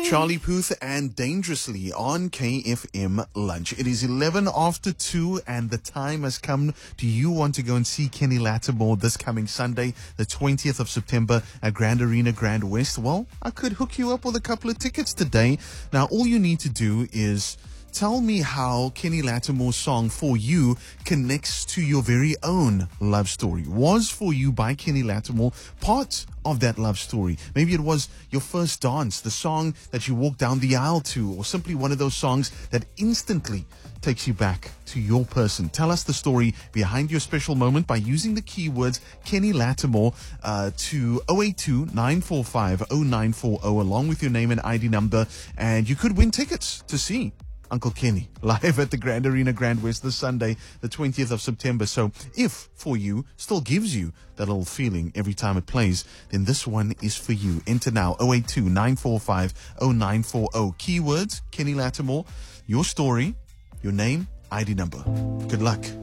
Charlie Puth and Dangerously on KFM Lunch. It is 11 after 2 and the time has come. Do you want to go and see Kenny Lattimore this coming Sunday, the 20th of September at Grand Arena Grand West? Well, I could hook you up with a couple of tickets today. Now, all you need to do is tell me how Kenny Lattimore's song For You connects to your very own love story. Was For You by Kenny Lattimore part of that love story? Maybe it was your first dance, the song that you walked down the aisle to, or simply one of those songs that instantly takes you back to your person. Tell us the story behind your special moment by using the keywords Kenny Lattimore to 082 945 0940 along with your name and ID number, and you could win tickets to see Uncle Kenny live at the Grand Arena Grand West this Sunday, the 20th of September. So if For You still gives you that little feeling every time it plays, then this one is for you. Enter now, 082 945 0940. Keywords, Kenny Lattimore, your story, your name, ID number. Good luck.